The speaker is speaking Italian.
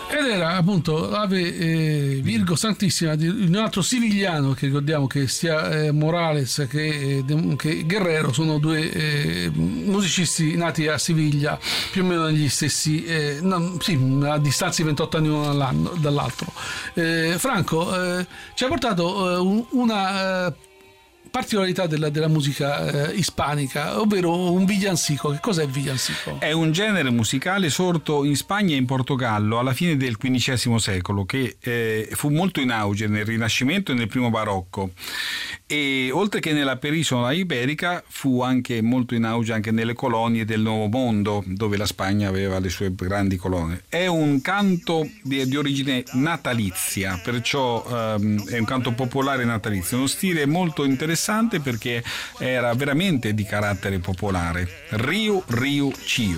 Ed era appunto Ave Virgo Santissima di un altro sivigliano, che ricordiamo che sia Morales che Guerrero sono due musicisti nati a Siviglia più o meno negli stessi a distanza di 28 anni uno dall'altro. Franco ci ha portato una particolarità della musica ispanica, ovvero un villancico. Che cos'è il villancico? È un genere musicale sorto in Spagna e in Portogallo alla fine del XV secolo, che fu molto in auge nel Rinascimento e nel primo barocco, e oltre che nella penisola iberica fu anche molto in auge anche nelle colonie del Nuovo Mondo, dove la Spagna aveva le sue grandi colonie. È un canto di origine natalizia, perciò è un canto popolare natalizio, uno stile molto interessante perché era veramente di carattere popolare. Riu Riu Ciu.